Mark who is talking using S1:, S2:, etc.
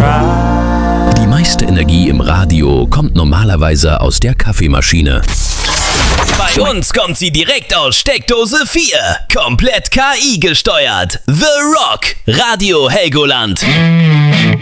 S1: Die meiste Energie im Radio kommt normalerweise aus der Kaffeemaschine.
S2: Bei uns kommt sie direkt aus Steckdose 4. Komplett KI gesteuert. The Rock. Radio Helgoland.